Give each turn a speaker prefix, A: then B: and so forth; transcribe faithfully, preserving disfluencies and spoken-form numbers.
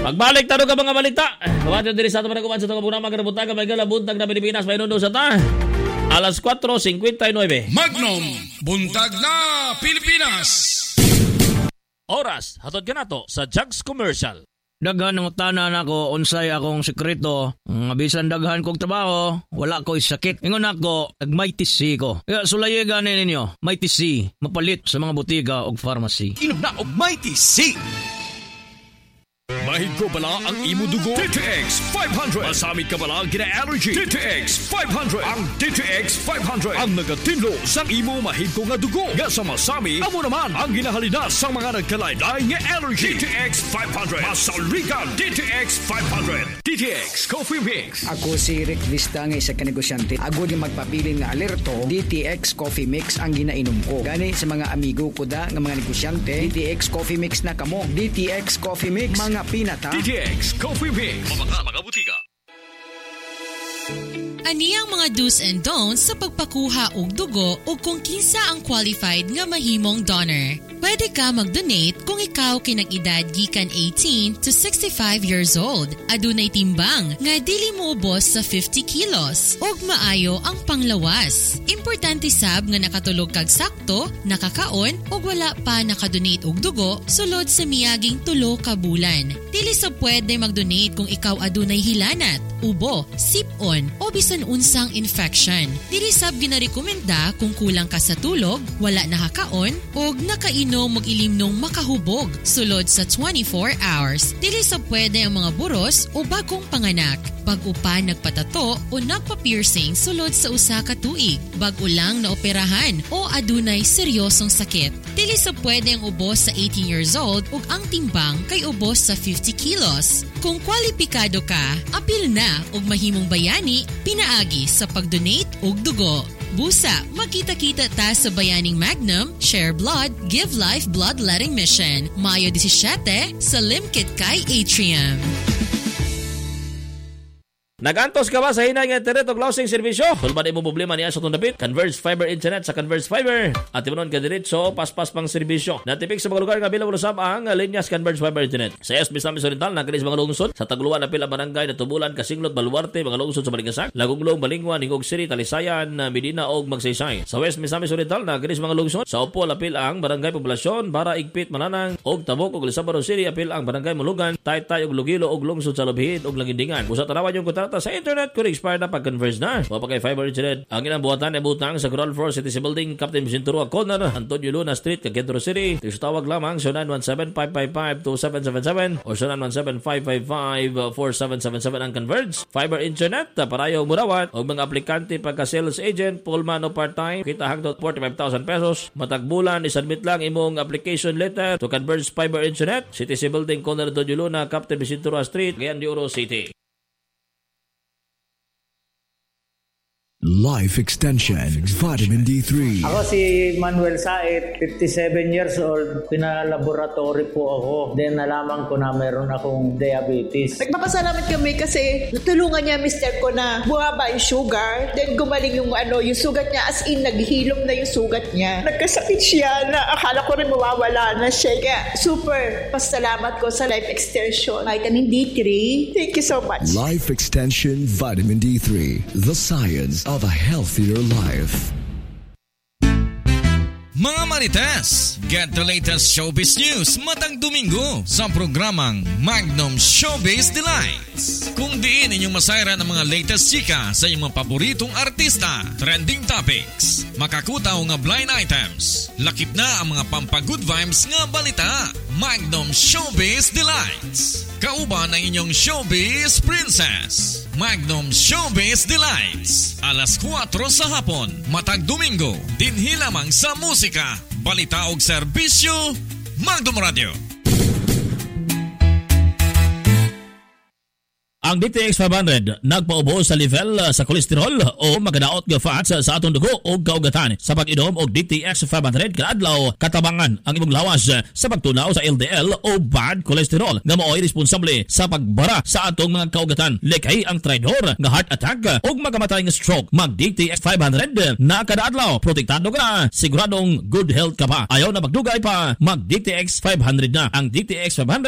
A: Pagbalik taro ka mga balita. Kawadyo diri sa ato mga kuman sa itong programa kanabuntag may galabuntag na Pilipinas may nuno sa ta. Alas kwatro fifty-nine.
B: Magnum, buntag na Pilipinas.
A: Oras, hatod ka na to sa Jugs Commercial.
C: Daghan ng tanan ako, unsay akong sekreto. Ang bisan daghan kong trabaho, wala ko'y sakit. Ingon ako, nag-Mighty C ko. Kaya sulaye ganin ninyo, Mighty C, mapalit sa mga butika o pharmacy.
B: Inom na og Mighty C. Mahig ko bala ang imo dugo? D T X five hundred. Masamit ka bala gina-allergy? D T X five hundred. Ang D T X five hundred ang nagatinlo sa imo mahig ko nga dugo. Nga sa masami, amo naman ang ginahalina sa mga nagkalaylay nga allergy. D T X five hundred. Masalrikan D T X five hundred. D T X Coffee Mix.
D: Ako si Rick Vista nga isa ka negosyante. Ako di magpapili nga alerto. D T X Coffee Mix ang ginainom ko. Gani sa mga amigo ko da nga mga negosyante, D T X Coffee Mix na kamo. D T X Coffee Mix, mga pinata.
B: D T X Coffee Mix. Mamaka mga butika.
E: Ani ang mga do's and don'ts sa pagpakuha og dugo o kung kinsa ang qualified nga mahimong donor. Pwede ka mag-donate kung ikaw kinag-edad gikan eighteen to sixty-five years old. Adunay timbang nga dili mo ubos sa fifty kilos ug maayo ang panglawas. Importante sab nga nakatulog kag sakto, nakakaon ug wala pa nakadonate og dugo sulod sa miaging tulo ka bulan. Dili sa pwede mag-donate kung ikaw adunay hilanat, ubo, sip-on o bisan unsang infection. Dili sab ginarekomenda kung kulang ka sa tulog, wala nakakaon ug nakainom mag-ilimnong makahubog sulod sa twenty-four hours. Dili sa pwede ang mga buros o bagong panganak. Bag-o pa nagpatato o nagpa-piercing sulod sa usa ka tuig. Bag-o lang na operahan o adunay seryosong sakit. Dili sa pwede ang ubos sa eighteen years old ug ang timbang kay ubos sa fifty kilos. Kung kwalipikado ka, apil na og mahimong bayani pinaagi sa pag-donate og dugo. Busa, makita-kita ta sa Bayaning Magnum, Share Blood, Give Life Bloodletting Mission. Mayo seventeen sa Limkit kay Atrium.
A: Nagantos ka ba sa hinay nga internet o closing servisyo? Kung ba di mo problema niya sa itong dapit? Converge Fiber Internet sa Converge Fiber. At imunon ka diretso, paspas pang servisyo. Natipik sa mga lugar nga bilang ulusap ang linyas Converge Fiber Internet. Sa S B Samis Oriental, nakalis mga lungsod. Sa Tagluan, Apil, Barangay, Natubulan, Kasinglot, Baluarte, mga lungsod sa Baligasak, Lagunglong, Balingwa, Ningog City, Talisayan, Medina, og Magsaysay. Sa West Misamis Oriental, nakalis mga lungsod. Sa Upol, Apil ang Barangay Poblasyon, Bara, Igpit, Mananang, og Tabok, og Lisabaro City, Apil ang Barangay Mulugan, Taytay, og Lugilo, og lungsod sa Lubhid, og Langindingan. Usa tarawan yung kontrata sa internet kung expired na pag-converge na. Mapagay Fiber Internet. Ang inang buhatan ay butang sa ground floor City Building, Captain Vicenturo Corner, Antonio Luna Street, Cagayan City. Tawag lamang sa nine one seven, five five five, two seven seven seven o sa nine one seven, five five five, four seven seven seven ang Converge Fiber Internet. Parayo murawat o mga aplikante pagka-sales agent, full-man o part-time, kita hangtod forty-five thousand pesos. Matagbulan, isubmit lang imong application letter to Converge Fiber Internet, City Building, Corner, Antonio Luna, Captain Vicenturo Street, Cagayan de Oro City.
F: Life Extension Vitamin D three.
G: Ako si Manuel Saet, fifty-seven years old. Pinalaboratory po ako. Then nalaman ko na meron akong diabetes.
H: Nagpapasalamat kami kasi natulungan niya mister ko na bumaba yung sugar. Then gumaling yung ano, yung sugat niya. As in, naghilom na yung sugat niya. Nagkasakit siya na akala ko rin mawawala na siya. Kaya super pasalamat ko sa Life Extension Vitamin D three. Thank you so much.
F: Life Extension Vitamin D three. The science of a healthier life.
B: Mga Marites, get the latest showbiz news matang Domingo sa programang Magnum Showbiz Delights. Kung diin inyong masayra ng mga latest chika sa inyong mga paboritong artista, trending topics, makakutaw nga blind items, lakip na ang mga pampag-good vibes nga balita. Magnum Showbiz Delights. Kauban ang inyong showbiz princess. Magnum Showbiz Delights. Alas kwatro sa hapon, matag Domingo, dinhi lamang sa musika, balita og serbisyo, Magnum Radio.
A: Ang D T X five hundred nagpaubo sa level sa kolesterol o magadaot nga fats sa atong dugo o kaugatan. Sa pag-inom og D T X five hundred kada adlaw, katabangan ang imong lawas sa pagtunaw sa L D L o bad cholesterol nga mao'y responsable sa pagbara sa atong mga kaugatan. Likay ang traidor nga heart attack o magamatay nga stroke. Mag D T X five hundred na kada adlaw, protektado ka na, siguradong good health ka pa. Ayaw na magdugay pa, mag D T X five hundred na. Ang D T X five hundred